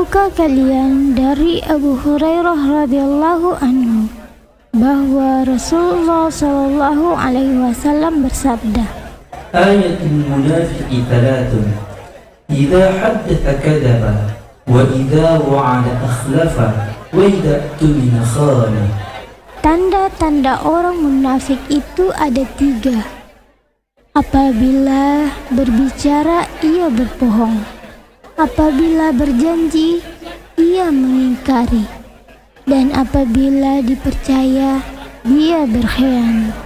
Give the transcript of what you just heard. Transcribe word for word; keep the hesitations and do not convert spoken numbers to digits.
Tahukah kalian dari Abu Hurairah radhiyallahu anhu bahwa Rasulullah shallallahu alaihi wasallam bersabda, Ayatul munafiqi thalathun, idza haddatha kadzaba, wa idza wa'ada akhlafa, wa idza tumina khana. Tanda-tanda orang munafik itu ada tiga. Apabila berbicara, ia berbohong. Apabila berjanji, ia mengingkari. Dan apabila dipercaya, dia berkhianat.